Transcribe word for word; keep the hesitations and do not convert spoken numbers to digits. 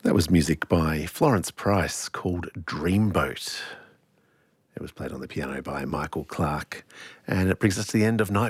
That was music by Florence Price called Dreamboat. It was played on the piano by Michael Clark. And it brings us to the end of Night